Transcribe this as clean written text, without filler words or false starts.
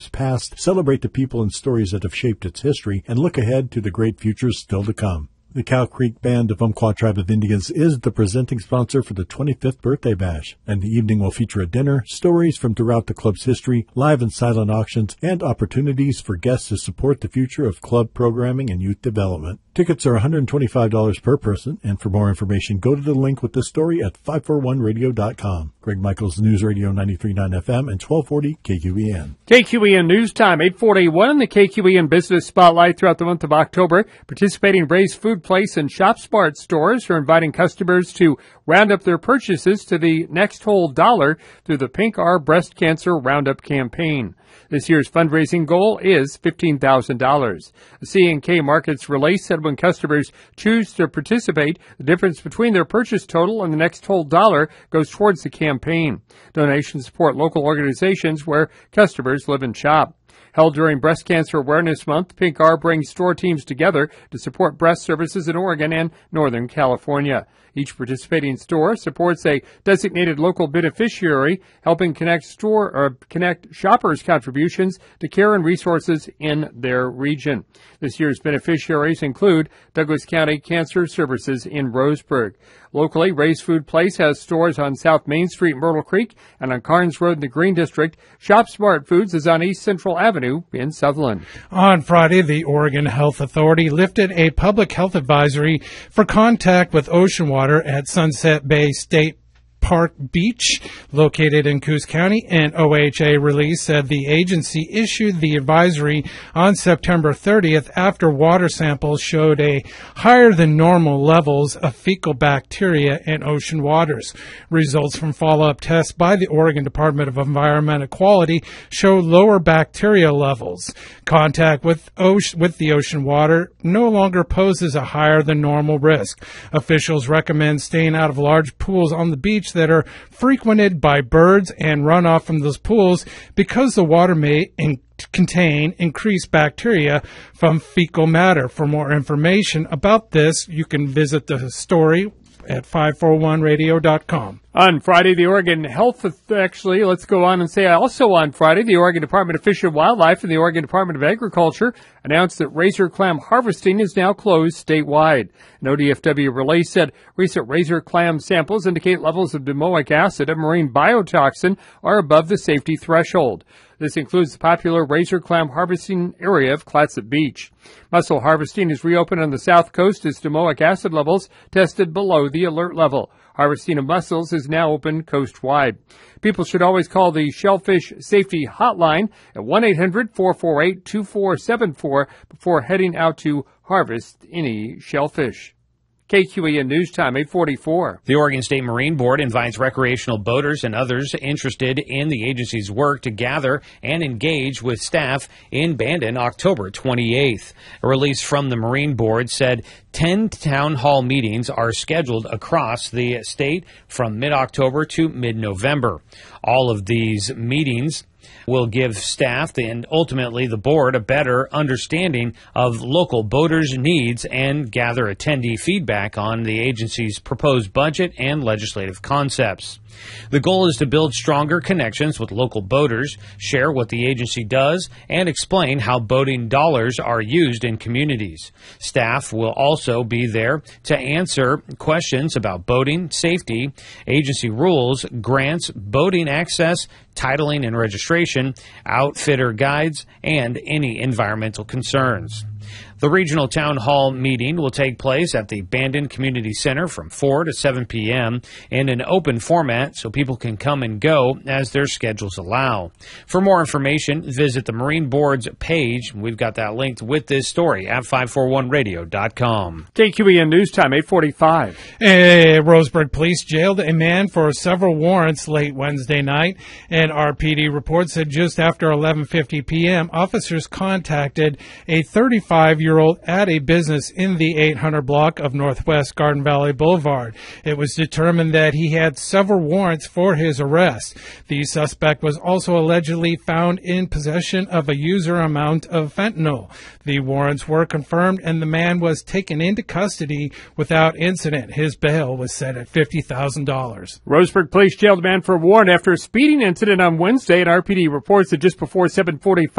past, celebrate the people and stories that have shaped its history, and look ahead to the great futures still to come. The Cow Creek Band of Umpqua Tribe of Indians is the presenting sponsor for the 25th Birthday Bash, and the evening will feature a dinner, stories from throughout the club's history, live and silent auctions, and opportunities for guests to support the future of club programming and youth development. Tickets are $125 per person, and for more information, go to the link with the story at 541radio.com. Greg Michaels, News Radio 93.9 FM and 1240 KQEN. KQEN News Time, 841, the KQEN Business Spotlight throughout the month of October. Participating Ray's Food Place and Shop Smart stores are inviting customers to round up their purchases to the next whole dollar through the Pink R Breast Cancer Roundup campaign. This year's fundraising goal is $15,000. The C&K Markets release said when customers choose to participate, the difference between their purchase total and the next whole dollar goes towards the campaign. Donations support local organizations where customers live and shop. Held during Breast Cancer Awareness Month, Pink R brings store teams together to support breast services in Oregon and Northern California. Each participating store supports a designated local beneficiary, helping connect shoppers' contributions to care and resources in their region. This year's beneficiaries include Douglas County Cancer Services in Roseburg. Locally, Ray's Food Place has stores on South Main Street in Myrtle Creek and on Carnes Road in the Green District. Shop Smart Foods is on East Central Avenue in Sutherland. On Friday, the Oregon Health Authority lifted a public health advisory for contact with ocean water at Sunset Bay State Park Beach, located in Coos County. An OHA release said the agency issued the advisory on September 30th after water samples showed a higher than normal levels of fecal bacteria in ocean waters. Results from follow-up tests by the Oregon Department of Environmental Quality show lower bacteria levels. Contact with the ocean water no longer poses a higher than normal risk. Officials recommend staying out of large pools on the beach that are frequented by birds and runoff from those pools because the water may contain increased bacteria from fecal matter. For more information about this, you can visit the story at 541radio.com. On Friday, the Oregon Health, let's go on and say also on Friday, the Oregon Department of Fish and Wildlife and the Oregon Department of Agriculture announced that razor clam harvesting is now closed statewide. An ODFW release said recent razor clam samples indicate levels of domoic acid, a marine biotoxin, are above the safety threshold. This includes the popular razor clam harvesting area of Clatsop Beach. Mussel harvesting is reopened on the south coast as domoic acid levels tested below the alert level. Harvesting of mussels is now open coast-wide. People should always call the Shellfish Safety Hotline at 1-800-448-2474 before heading out to harvest any shellfish. KQEN News Time, 844. The Oregon State Marine Board invites recreational boaters and others interested in the agency's work to gather and engage with staff in Bandon October 28th. A release from the Marine Board said 10 town hall meetings are scheduled across the state from mid-October to mid-November. All of these meetings will give staff and ultimately the board a better understanding of local boaters' needs and gather attendee feedback on the agency's proposed budget and legislative concepts. The goal is to build stronger connections with local boaters, share what the agency does, and explain how boating dollars are used in communities. Staff will also be there to answer questions about boating, safety, agency rules, grants, boating access, titling and registration, outfitter guides, and any environmental concerns. The regional town hall meeting will take place at the Bandon Community Center from 4 to 7 p.m. in an open format so people can come and go as their schedules allow. For more information, visit the Marine Board's page. We've got that linked with this story at 541radio.com. KQEN News Time, 845. Roseburg Police jailed a man for several warrants late Wednesday night. An RPD report said just after 11:50 p.m., officers contacted a 35-year-old at a business in the 800 block of Northwest Garden Valley Boulevard. It was determined that he had several warrants for his arrest. The suspect was also allegedly found in possession of a user amount of fentanyl. The warrants were confirmed and the man was taken into custody without incident. His bail was set at $50,000. Roseburg Police jailed a man for a warrant after a speeding incident incident on Wednesday, and RPD reports that just before 7:45